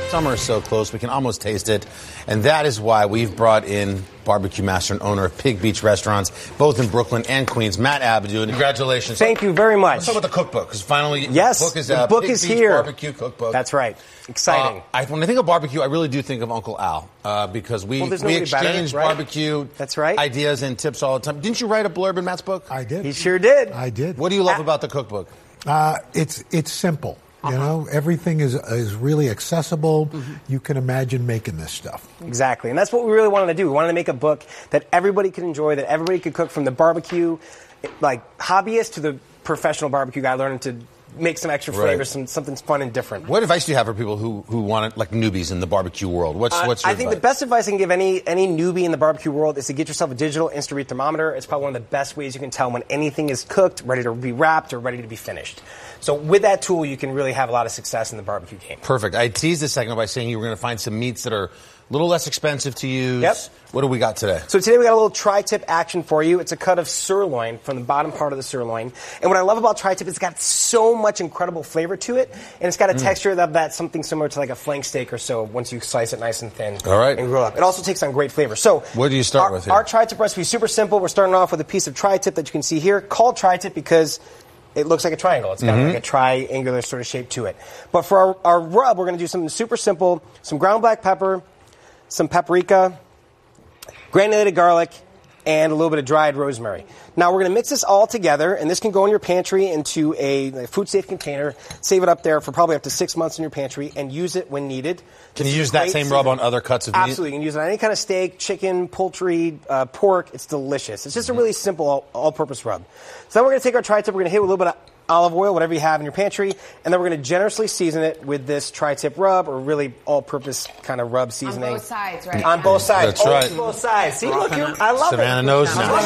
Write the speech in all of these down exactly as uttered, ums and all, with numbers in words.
Summer is so close, we can almost taste it. And that is why we've brought in barbecue master and owner of Pig Beach Restaurants, both in Brooklyn and Queens, Matt Abadou. And congratulations. Thank you very much. Let's talk about the cookbook, because finally yes, the book is the out. book Pig is Beach here. Barbecue Cookbook. That's right. Exciting. Uh, I, when I think of barbecue, I really do think of Uncle Al, uh, because we, well, we exchange better, right? barbecue That's right. ideas and tips all the time. Didn't you write a blurb in Matt's book? I did. He sure did. I did. What do you love about the cookbook? Uh, it's it's simple. You uh-huh. know, everything is is really accessible. Mm-hmm. You can imagine making this stuff. Exactly. And that's what we really wanted to do. We wanted to make a book that everybody could enjoy, that everybody could cook, from the barbecue, like, hobbyist to the professional barbecue guy learning to make some extra flavor, right. some something fun and different. What advice do you have for people who, who want to, like, newbies in the barbecue world? What's, uh, what's your I think advice? the best advice I can give any any newbie in the barbecue world is to get yourself a digital Insta-Read thermometer. It's probably one of the best ways you can tell when anything is cooked, ready to be wrapped, or ready to be finished. So with that tool, you can really have a lot of success in the barbecue game. Perfect. I teased this segment by saying you were going to find some meats that are a little less expensive to use. Yep. What do we got today? So today we got a little tri-tip action for you. It's a cut of sirloin from the bottom part of the sirloin. And what I love about tri-tip is it's got so much incredible flavor to it, and it's got a mm. texture that that's something similar to like a flank steak or so once you slice it nice and thin. All right. And grill up. It also takes on great flavor. So what do you start our, with here? Our tri-tip recipe is super simple. We're starting off with a piece of tri-tip that you can see here, called tri-tip because it looks like a triangle. It's got mm-hmm. like a triangular sort of shape to it. But for our, our rub, we're going to do something super simple. Some ground black pepper, some paprika, granulated garlic, and a little bit of dried rosemary. Now, we're going to mix this all together, and this can go in your pantry into a, a food-safe container. Save it up there for probably up to six months in your pantry, and use it when needed. Can you use that same rub on other cuts of meat? Absolutely. You can use it on any kind of steak, chicken, poultry, uh, pork. It's delicious. It's just a really simple all- all-purpose rub. So then we're going to take our tri-tip. We're going to hit with a little bit of olive oil, whatever you have in your pantry, and then we're going to generously season it with this tri-tip rub, or really all-purpose kind of rub seasoning. On both sides, right? On both sides. That's right. On both sides. See, look, you, I love Savannah it. knows now.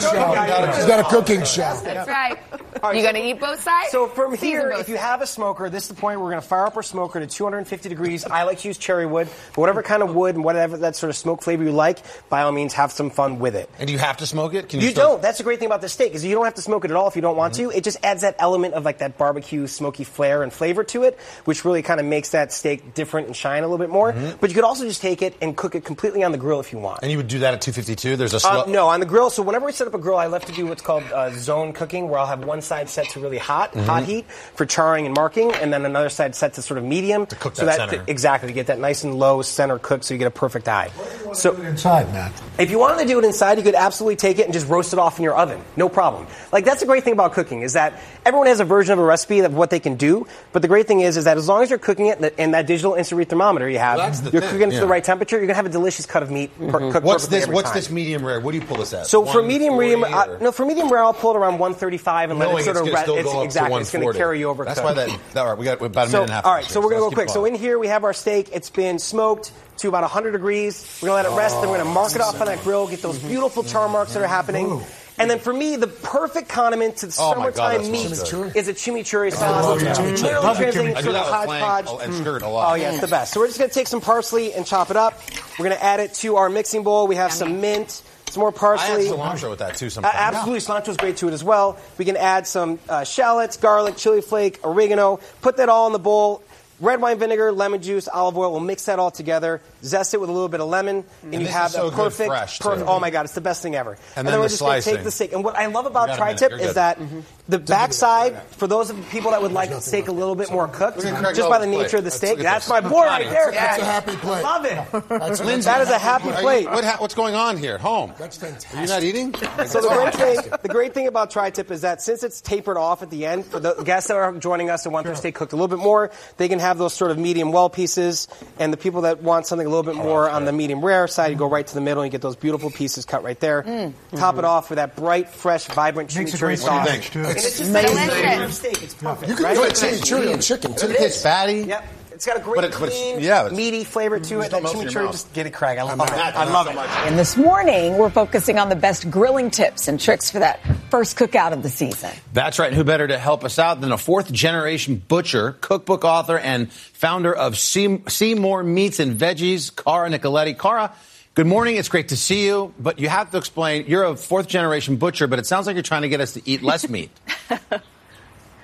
He's got a cooking show. That's right. You going to eat both sides? So from Season here, both if you sides. have a smoker, this is the point where we're going to fire up our smoker to two hundred fifty degrees. I like to use cherry wood, but whatever kind of wood and whatever that sort of smoke flavor you like, by all means, have some fun with it. And do you have to smoke it? Can you You still... don't. That's the great thing about the steak, is you don't have to smoke it at all if you don't want mm-hmm. to. It just adds that element of like that barbecue smoky flair and flavor to it, which really kind of makes that steak different and shine a little bit more. Mm-hmm. But you could also just take it and cook it completely on the grill if you want. And you would do that at two fifty-two? There's a slow... Uh, no, on the grill. So whenever we set up a grill, I love to do what's called uh, zone cooking, where I'll have one side set to really hot, mm-hmm. hot heat for charring and marking, and then another side set to sort of medium. To cook so that that center. Th- exactly, to get that nice and low center cooked so you get a perfect eye. What do you want so, to do inside, Matt? If you wanted to do it inside, you could absolutely take it and just roast it off in your oven. No problem. Like, that's the great thing about cooking, is that everyone has a version of a recipe of what they can do, but the great thing is is that as long as you're cooking it in that digital Insta-Read thermometer you have, well, you're thing. cooking it yeah. to the right temperature, you're going to have a delicious cut of meat mm-hmm. per- cooked What's perfectly this? every What's time. this medium rare? What do you pull this at? So for medium medium, uh, or? no, for medium rare, I'll pull it around one thirty-five and let Knowing it sort it's of gonna re- still it's, go up exactly. to It's going to carry you over. That's cooked. why that. All right, we got about a so, minute and a half. All right, so we're going to go quick. Going. So in here we have our steak. It's been smoked to about one hundred degrees. We're going to let it rest. Then we're going to mark it off on that grill. Get those beautiful char marks that are happening. And then for me, the perfect condiment to the Oh my God, summertime meat good. is a chimichurri sauce. Oh, yeah. Literally Love the translating I sort do of that with flank hodgepodge. and skirt a lot. Oh, yeah, it's the best. So we're just going to take some parsley and chop it up. We're going to add it to our mixing bowl. We have some mint, some more I parsley. add cilantro with that too Uh, sometimes. absolutely, cilantro is great to it as well. We can add some uh, shallots, garlic, chili flake, oregano. Put that all in the bowl. Red wine vinegar, lemon juice, olive oil. We'll mix that all together. Zest it with a little bit of lemon, and, and you this have is so a perfect, good fresh, perfect. too. Oh my God, it's the best thing ever. And, then then the we're just going to slicing. take the steak. And what I love about You got a minute. tri-tip You're is good. that Mm-hmm. the backside, for those of the people that would like the steak a little bit more cooked, Look at Craig just by the Lowe's nature plate. of the Let's steak, look at that's this. my boy right there. That's a happy plate. Love it. That's, Lindsay, that is a happy Are you- plate. what ha- what's going on here at home? That's fantastic. Are you not eating? So the great thing, the great thing about tri-tip is that since it's tapered off at the end, for the guests that are joining us and want their steak cooked a little bit more, they can have those sort of medium well pieces. And the people that want something a little bit more on the medium rare side, you go right to the middle and you get those beautiful pieces cut right there. Mm. Top it off with that bright, fresh, vibrant Makes a chimichurri great sauce. sandwich, too. And it's just Amazing. delicious. Steak. It's perfect. You can right? do it chimichurri and chicken, too. It's fatty. Yep. It's got a great, But it- but it's- clean, yeah, it's- meaty flavor to it. Still That melts in your chimichurri, mouth. just get it, Craig. I love I'm it. not- I love so it. much. And this morning, we're focusing on the best grilling tips and tricks for that first cookout of the season. That's right. And who better to help us out than a fourth-generation butcher, cookbook author, and founder of See, See More Meats and Veggies, Cara Nicoletti. Cara, good morning. It's great to see you. But you have to explain, you're a fourth-generation butcher, but it sounds like you're trying to get us to eat less meat.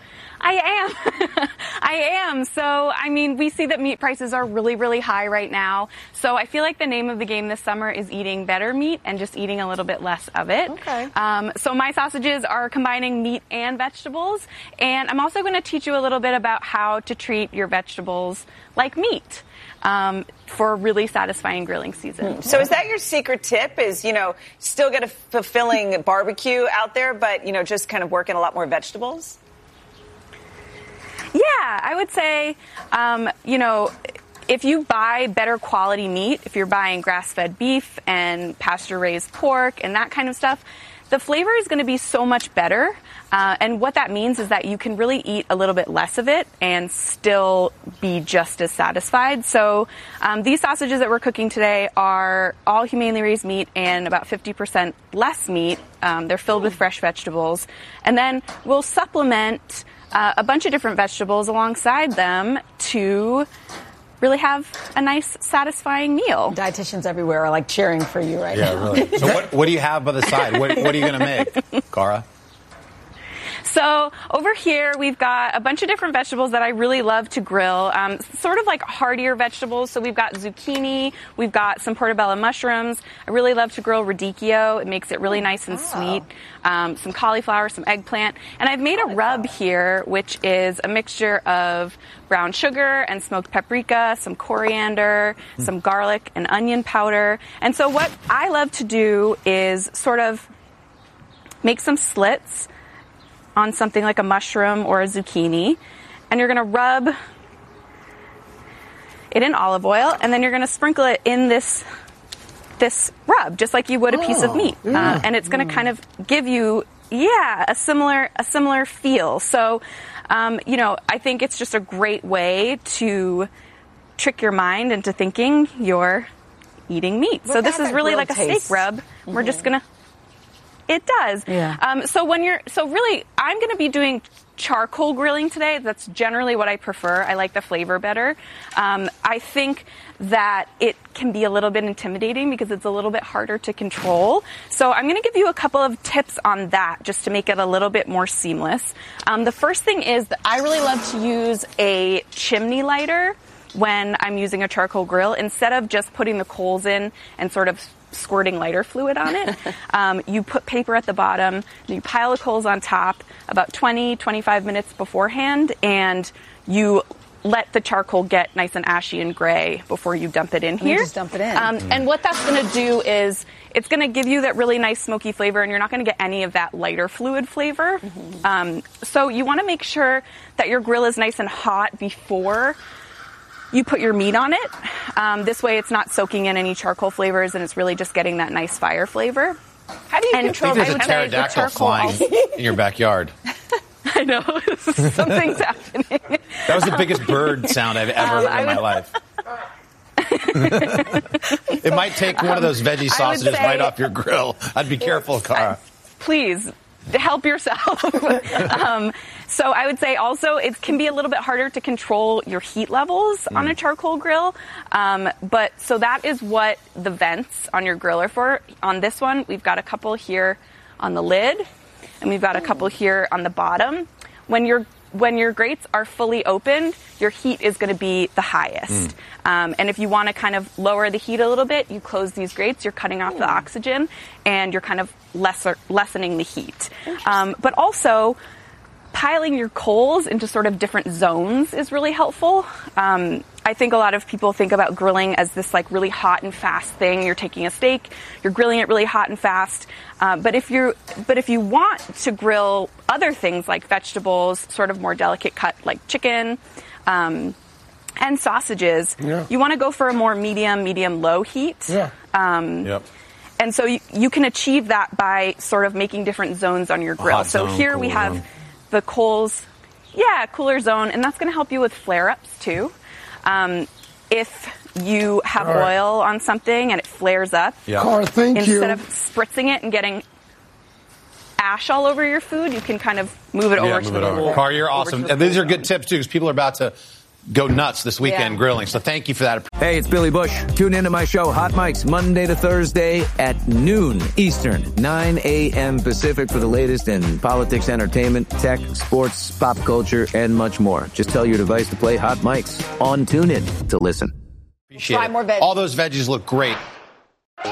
I am. I am. So, I mean, we see that meat prices are really, really high right now. So I feel like the name of the game this summer is eating better meat and just eating a little bit less of it. Okay. Um, so my sausages are combining meat and vegetables. And I'm also going to teach you a little bit about how to treat your vegetables like meat. Um, for a really satisfying grilling season. So is that your secret tip, is, you know, still get a fulfilling barbecue out there, but, you know, just kind of work in a lot more vegetables? Yeah, I would say, um, you know, if you buy better quality meat, if you're buying grass-fed beef and pasture-raised pork and that kind of stuff, the flavor is going to be so much better. Uh, and what that means is that you can really eat a little bit less of it and still be just as satisfied. So um, these sausages that we're cooking today are all humanely raised meat and about fifty percent less meat. Um, they're filled with fresh vegetables. And then we'll supplement uh, a bunch of different vegetables alongside them to really have a nice, satisfying meal. Dietitians everywhere are like cheering for you right Yeah, now. really. So what, what do you have by the side? What, what are you going to make, Cara? So over here, we've got a bunch of different vegetables that I really love to grill, um, sort of like heartier vegetables. So we've got zucchini, we've got some portobello mushrooms. I really love to grill radicchio. It makes it really nice and sweet. Um, some cauliflower, some eggplant. And I've made a rub here, which is a mixture of brown sugar and smoked paprika, some coriander, some garlic and onion powder. And so what I love to do is sort of make some slits on something like a mushroom or a zucchini, and you're going to rub it in olive oil, and then you're going to sprinkle it in this this rub, just like you would a piece of meat, uh, and it's going to kind of give you, yeah, a similar a similar feel. So, um, you know, I think it's just a great way to trick your mind into thinking you're eating meat. What so this about is that really grilled like a taste? steak rub. Mm-hmm. We're just going to It does. Yeah. Um, so when you're, so really, I'm going to be doing charcoal grilling today. That's generally what I prefer. I like the flavor better. Um, I think that it can be a little bit intimidating because it's a little bit harder to control. So I'm going to give you a couple of tips on that just to make it a little bit more seamless. Um, the first thing is that I really love to use a chimney lighter when I'm using a charcoal grill instead of just putting the coals in and sort of squirting lighter fluid on it. Um, you put paper at the bottom, you pile the coals on top about twenty, twenty-five minutes beforehand, and you let the charcoal get nice and ashy and gray before you dump it in here. You just dump it in. Um, mm. And what that's going to do is it's going to give you that really nice smoky flavor, and you're not going to get any of that lighter fluid flavor. Mm-hmm. Um, so you want to make sure that your grill is nice and hot before you put your meat on it. Um, this way it's not soaking in any charcoal flavors, and it's really just getting that nice fire flavor. How do you and control I think there's I a would say the pterodactyl charcoal flying also- in your backyard. I know. Something's happening. That was the biggest bird sound I've ever Um, heard in my life. It might take one of those veggie sausages say- right off your grill. I'd be careful, Cara. Please help yourself. um, so I would say also it can be a little bit harder to control your heat levels mm. on a charcoal grill. Um, but so that is what the vents on your grill are for. On this one, we've got a couple here on the lid, and we've got a couple here on the bottom. When your when your grates are fully opened, your heat is going to be the highest. Mm. Um, and if you want to kind of lower the heat a little bit, you close these grates, you're cutting off the oxygen, and you're kind of lesser, lessening the heat. Um, but also, piling your coals into sort of different zones is really helpful. Um, I think a lot of people think about grilling as this like really hot and fast thing. You're taking a steak, you're grilling it really hot and fast. Uh, but if you but if you want to grill other things like vegetables, sort of more delicate cut like chicken, um, and sausages, yeah. you want to go for a more medium, medium low heat. Yeah. Um, yep. And so you, you can achieve that by sort of making different zones on your grill. Hot So zone, here we cooler have zone. the coals, yeah, cooler zone, and that's going to help you with flare-ups too. Um, if you have All right. oil on something and it flares up, Yeah. Cara, thank instead you. of spritzing it and getting ash all over your food, you can kind of move it Yeah, over move to it the over. cool. Cara, you're over awesome. to the And these cool. are good tips, too, because people are about to go nuts this weekend Yeah. grilling. So thank you for that. Hey, it's Billy Bush. Tune into my show, Hot Mics, Monday to Thursday at noon Eastern, nine a.m. Pacific for the latest in politics, entertainment, tech, sports, pop culture, and much more. Just tell your device to play Hot Mics on TuneIn to listen. Appreciate Try it. more veggies. All those veggies look great.